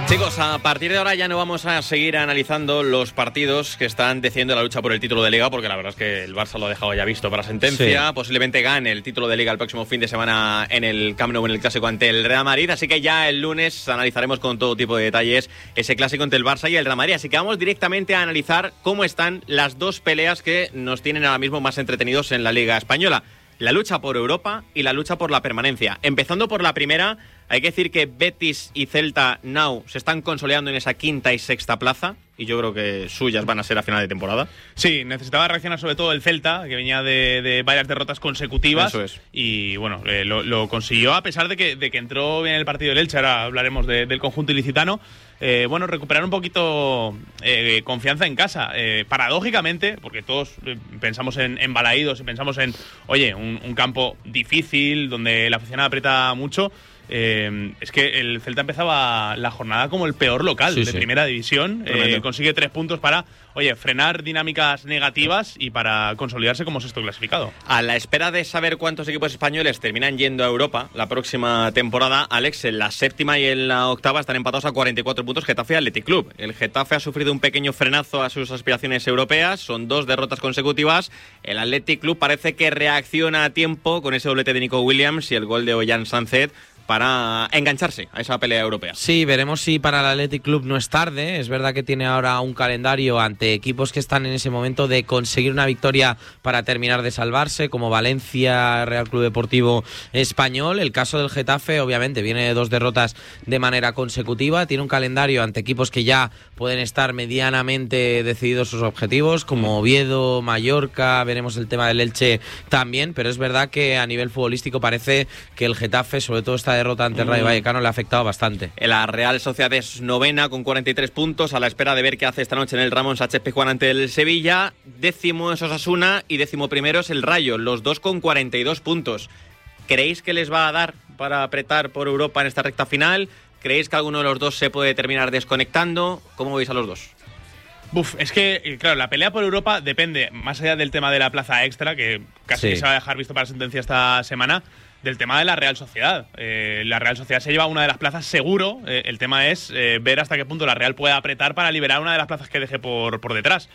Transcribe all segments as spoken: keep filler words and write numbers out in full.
Chicos, a partir de ahora ya no vamos a seguir analizando los partidos que están decidiendo la lucha por el título de Liga, porque la verdad es que el Barça lo ha dejado ya visto para sentencia. Sí. Posiblemente gane el título de Liga el próximo fin de semana en el Camp Nou, en el Clásico ante el Real Madrid. Así que ya el lunes analizaremos con todo tipo de detalles ese Clásico entre el Barça y el Real Madrid. Así que vamos directamente a analizar cómo están las dos peleas que nos tienen ahora mismo más entretenidos en la Liga Española. La lucha por Europa y la lucha por la permanencia. Empezando por la primera, hay que decir que Betis y Celta now se están consolidando en esa quinta y sexta plaza, y yo creo que suyas van a ser a final de temporada. Sí, necesitaba reaccionar sobre todo el Celta, que venía de, de varias derrotas consecutivas. Eso es. Y bueno, eh, lo, lo consiguió a pesar de que, de que entró bien el partido del Elche. Ahora hablaremos de, del conjunto ilicitano. Eh, bueno, recuperar un poquito eh, confianza en casa. Eh, paradójicamente, porque todos eh, pensamos en, en Balaídos y pensamos en, oye, un, un campo difícil, donde la afición aprieta mucho. Eh, es que el Celta empezaba la jornada como el peor local sí, de sí. primera división. Eh, consigue tres puntos para, oye, frenar dinámicas negativas y para consolidarse como sexto clasificado. A la espera de saber cuántos equipos españoles terminan yendo a Europa la próxima temporada, Alex, en la séptima y en la octava están empatados a cuarenta y cuatro puntos Getafe y Athletic Club. El Getafe ha sufrido un pequeño frenazo a sus aspiraciones europeas, son dos derrotas consecutivas. El Athletic Club parece que reacciona a tiempo con ese doblete de Nico Williams y el gol de Ollán Sánchez para engancharse a esa pelea europea. Sí, veremos si para el Athletic Club no es tarde. Es verdad que tiene ahora un calendario ante equipos que están en ese momento de conseguir una victoria para terminar de salvarse, como Valencia, Real Club Deportivo Español. El caso del Getafe, obviamente, viene de dos derrotas de manera consecutiva. Tiene un calendario ante equipos que ya pueden estar medianamente decididos sus objetivos, como Oviedo, Mallorca, veremos el tema del Elche también, pero es verdad que a nivel futbolístico parece que el Getafe, sobre todo esta derrota ante el Rayo Vallecano, le ha afectado bastante. La Real Sociedad es novena con cuarenta y tres puntos, a la espera de ver qué hace esta noche en el Ramón Sánchez Pizjuán ante el Sevilla. Décimo es Osasuna y décimo primero es el Rayo, los dos con cuarenta y dos puntos. ¿Creéis que les va a dar para apretar por Europa en esta recta final? ¿Creéis que alguno de los dos se puede terminar desconectando? ¿Cómo veis a los dos? Uf, es que, claro, la pelea por Europa depende, más allá del tema de la plaza extra, que casi sí. se va a dejar visto para sentencia esta semana, del tema de la Real Sociedad. Eh, la Real Sociedad se lleva una de las plazas seguro. Eh, el tema es eh, ver hasta qué punto la Real puede apretar para liberar una de las plazas que deje por, por detrás.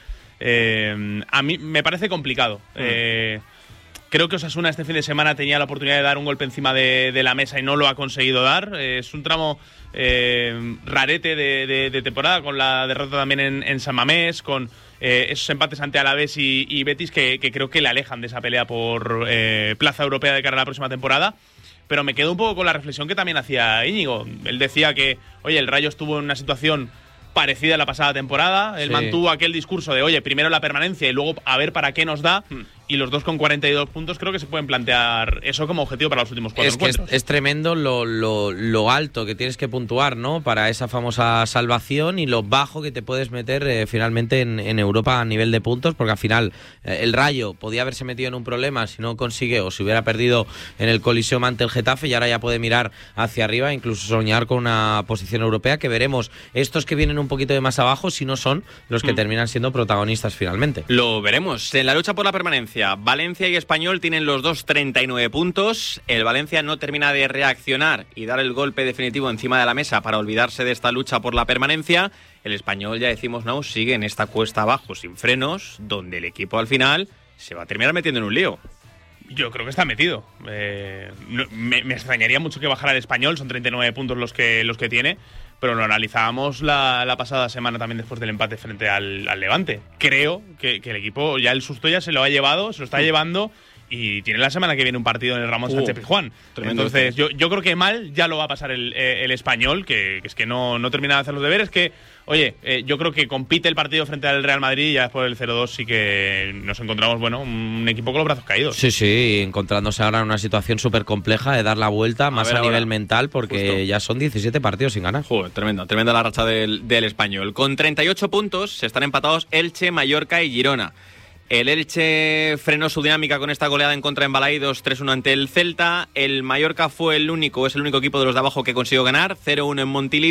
Eh, a mí me parece complicado. Mm. Eh, creo que Osasuna este fin de semana tenía la oportunidad de dar un golpe encima de, de la mesa y no lo ha conseguido dar. Eh, es un tramo eh, rarete de, de, de temporada, con la derrota también en, en San Mamés, con Eh, esos empates ante Alavés y, y Betis que, que creo que le alejan de esa pelea por eh, plaza europea de cara a la próxima temporada. Pero me quedo un poco con la reflexión que también hacía Íñigo. Él decía que, oye, el Rayo estuvo en una situación parecida a la pasada temporada. Él sí. mantuvo aquel discurso de, oye, primero la permanencia y luego a ver para qué nos da. Hmm. Y los dos con cuarenta y dos puntos creo que se pueden plantear eso como objetivo para los últimos cuatro es encuentros. Que es, es tremendo lo, lo, lo alto que tienes que puntuar, ¿no?, para esa famosa salvación, y lo bajo que te puedes meter eh, finalmente en, en Europa a nivel de puntos, porque al final eh, el Rayo podía haberse metido en un problema si no consigue, o si hubiera perdido en el Coliseum ante el Getafe, y ahora ya puede mirar hacia arriba, incluso soñar con una posición europea, que veremos estos que vienen un poquito de más abajo si no son los que mm. terminan siendo protagonistas finalmente. Lo veremos. En la lucha por la permanencia, Valencia y Español tienen los dos treinta y nueve puntos. El Valencia no termina de reaccionar y dar el golpe definitivo encima de la mesa para olvidarse de esta lucha por la permanencia. El Español, ya decimos, no, sigue en esta cuesta abajo sin frenos, donde el equipo al final se va a terminar metiendo en un lío. Yo creo que está metido. Eh, no, me, me extrañaría mucho que bajara el Español, son treinta y nueve puntos los que, los que tiene, pero lo analizábamos la, la pasada semana también después del empate frente al, al Levante. Creo que, que el equipo, ya el susto ya se lo ha llevado, se lo está llevando, y tiene la semana que viene un partido en el Ramón Sánchez Pizjuán. Uh, Entonces, yo, yo creo que mal ya lo va a pasar el, el Español, que, que es que no, no termina de hacer los deberes, que, oye, eh, yo creo que compite el partido frente al Real Madrid, y ya después del cero dos sí que nos encontramos, bueno, un equipo con los brazos caídos. Sí, sí, encontrándose ahora en una situación súper compleja de dar la vuelta, a más a nivel ahora. mental, porque Justo. ya son diecisiete partidos sin ganar. Joder, tremenda, tremenda la racha del, del Español. Con treinta y ocho puntos se están empatados Elche, Mallorca y Girona. El Elche frenó su dinámica con esta goleada en contra en Balaídos, tres uno ante el Celta. El Mallorca fue el único, es el único equipo de los de abajo que consiguió ganar, cero uno en Montilivi.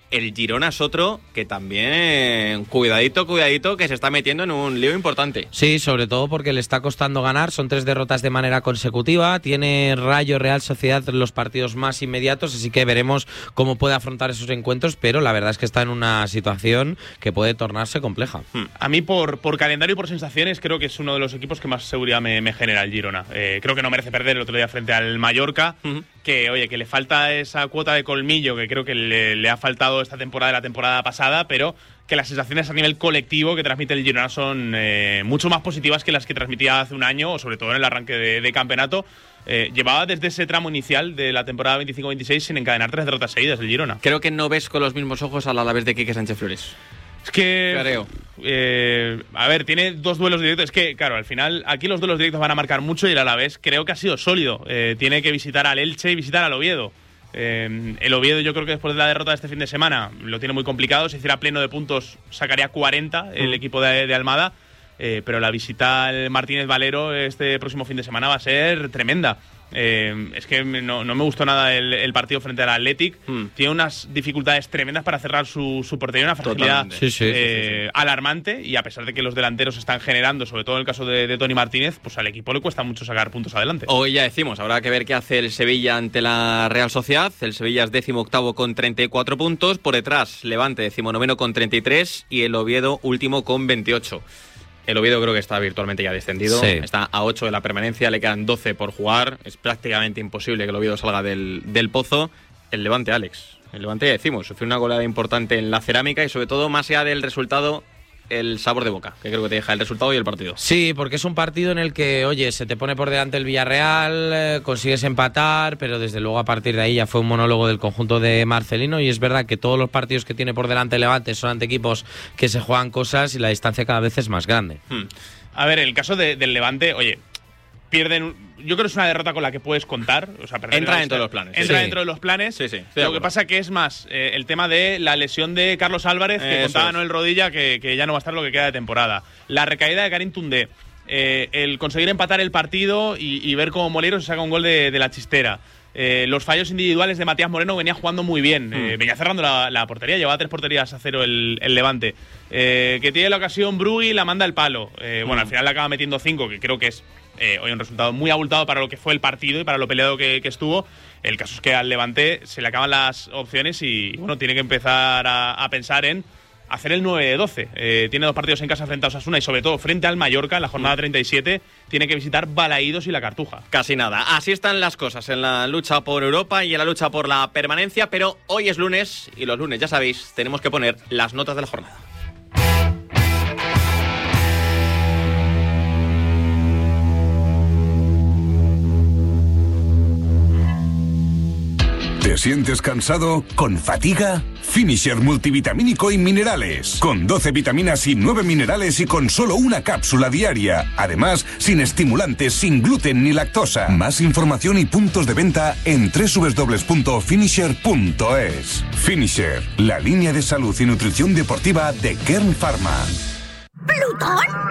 el Girona es otro que también, cuidadito, cuidadito, que se está metiendo en un lío importante. Sí, sobre todo porque le está costando ganar, son tres derrotas de manera consecutiva, tiene Rayo, Real Sociedad los partidos más inmediatos, así que veremos cómo puede afrontar esos encuentros, pero la verdad es que está en una situación que puede tornarse compleja. Hmm. A mí, por, por calendario y por sensaciones, creo que es uno de los equipos que más seguridad me, me genera el Girona. Eh, creo que no merece perder el otro día frente al Mallorca, uh-huh. que, oye, que le falta esa cuota de colmillo que creo que le, le ha faltado esta temporada de la temporada pasada, pero que las sensaciones a nivel colectivo que transmite el Girona son eh, mucho más positivas que las que transmitía hace un año, o sobre todo en el arranque de, de campeonato. Eh, llevaba desde ese tramo inicial de la temporada veinticinco veintiséis sin encadenar tres derrotas seguidas el Girona. Creo que no ves con los mismos ojos al Alavés de Quique Sánchez Flores. Es que, creo. Eh, a ver, tiene dos duelos directos. Es que, claro, al final aquí los duelos directos van a marcar mucho y el Alavés creo que ha sido sólido. Eh, tiene que visitar al Elche y visitar al Oviedo. Eh, el Oviedo, yo creo que después de la derrota de este fin de semana lo tiene muy complicado. Si hiciera pleno de puntos sacaría cuarenta el mm. equipo de, de Almada, eh, pero la visita al Martínez Valero este próximo fin de semana va a ser tremenda. Eh, es que no, no me gustó nada el, el partido frente al Athletic. Mm. Tiene unas dificultades tremendas para cerrar su, su portería, una fragilidad sí, sí, eh, sí, sí. alarmante, y a pesar de que los delanteros están generando, sobre todo en el caso de, de Toni Martínez, pues al equipo le cuesta mucho sacar puntos adelante. Hoy ya decimos, habrá que ver qué hace el Sevilla ante la Real Sociedad. El Sevilla es décimo octavo con treinta y cuatro puntos, por detrás Levante decimonoveno con treinta y tres y el Oviedo último con veintiocho. El Oviedo creo que está virtualmente ya descendido, sí. Está a ocho de la permanencia, le quedan doce por jugar, es prácticamente imposible que el Oviedo salga del, del pozo. El Levante, Alex, el Levante ya decimos, sufrió una goleada importante en la Cerámica y sobre todo, más allá del resultado, el sabor de boca, que creo que te deja el resultado y el partido. Sí, porque es un partido en el que, oye, se te pone por delante el Villarreal, eh, consigues empatar, pero desde luego a partir de ahí ya fue un monólogo del conjunto de Marcelino, y es verdad que todos los partidos que tiene por delante el Levante son ante equipos que se juegan cosas y la distancia cada vez es más grande. Hmm. A ver, en el caso de, del Levante, oye, pierden. Yo creo que es una derrota con la que puedes contar. O sea, entra dentro de los planes. Entra sí. dentro de los planes. Sí, sí. Lo que pasa que es más eh, el tema de la lesión de Carlos Álvarez, que Eso contaba es. Noel Rodilla, que, que ya no va a estar lo que queda de temporada. La recaída de Karim Toundé. Eh, el conseguir empatar el partido y, y ver cómo Molero se saca un gol de, de la chistera. Eh, los fallos individuales de Matías Moreno, venía jugando muy bien, mm. eh, venía cerrando la, la portería, llevaba tres porterías a cero el, el Levante, eh, que tiene la ocasión Brugui y la manda el palo, eh, mm. bueno, al final le acaba metiendo cinco, que creo que es eh, hoy un resultado muy abultado para lo que fue el partido y para lo peleado que, que estuvo. El caso es que al Levante se le acaban las opciones y bueno, tiene que empezar a, a pensar en hacer el nueve de doce. Eh, tiene dos partidos en casa frente a Osasuna y sobre todo frente al Mallorca en la jornada treinta y siete. Tiene que visitar Balaídos y la Cartuja. Casi nada. Así están las cosas en la lucha por Europa y en la lucha por la permanencia, pero hoy es lunes y los lunes, ya sabéis, tenemos que poner las notas de la jornada. ¿Te sientes cansado? ¿Con fatiga? Finisher multivitamínico y minerales. Con doce vitaminas y nueve minerales y con solo una cápsula diaria. Además, sin estimulantes, sin gluten ni lactosa. Más información y puntos de venta en doble u doble u doble u punto finisher punto es. Finisher, la línea de salud y nutrición deportiva de Kern Pharma. ¿Plutón?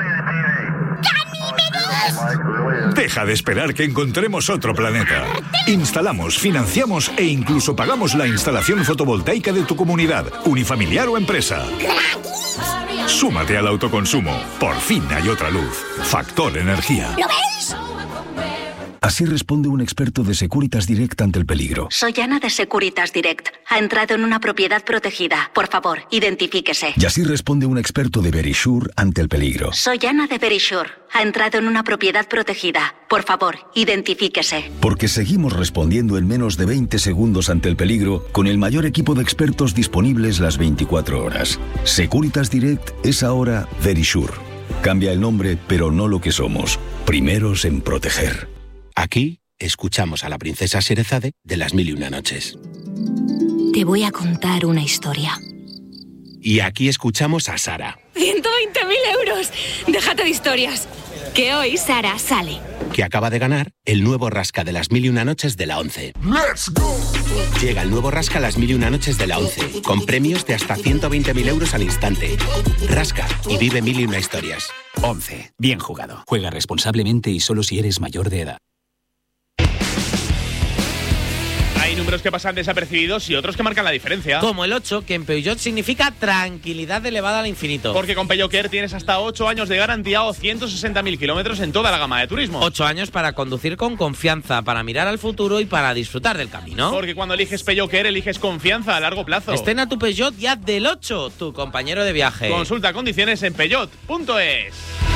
Deja de esperar que encontremos otro planeta. Instalamos, financiamos e incluso pagamos la instalación fotovoltaica de tu comunidad, unifamiliar o empresa. Súmate al autoconsumo. Por fin hay otra luz. Factor Energía. ¿Lo veis? Así responde un experto de Securitas Direct ante el peligro. Soy Ana de Securitas Direct. Ha entrado en una propiedad protegida. Por favor, identifíquese. Y así responde un experto de Verisure ante el peligro. Soy Ana de Verisure. Ha entrado en una propiedad protegida. Por favor, identifíquese. Porque seguimos respondiendo en menos de veinte segundos ante el peligro con el mayor equipo de expertos disponibles las veinticuatro horas. Securitas Direct es ahora Verisure. Cambia el nombre, pero no lo que somos. Primeros en proteger. Aquí escuchamos a la princesa Sherezade de Las Mil y Una Noches. Te voy a contar una historia. Y aquí escuchamos a Sara. ¡ciento veinte mil euros! Déjate de historias. Que hoy Sara sale. Que acaba de ganar el nuevo Rasca de Las Mil y Una Noches de la ONCE. ¡Let's go! Llega el nuevo Rasca Las Mil y Una Noches de la ONCE, con premios de hasta ciento veinte mil euros al instante. Rasca y vive mil y una historias. ONCE. Bien jugado. Juega responsablemente y solo si eres mayor de edad. hay números que pasan desapercibidos y otros que marcan la diferencia. Como el ocho, que en Peugeot significa tranquilidad elevada al infinito. Porque con Peugeot Care tienes hasta ocho años de garantía o ciento sesenta mil kilómetros en toda la gama de turismo. ocho años para conducir con confianza, para mirar al futuro y para disfrutar del camino. Porque cuando eliges Peugeot Care, eliges confianza a largo plazo. Estrena tu Peugeot ya del ocho, tu compañero de viaje. Consulta condiciones en peugeot punto es.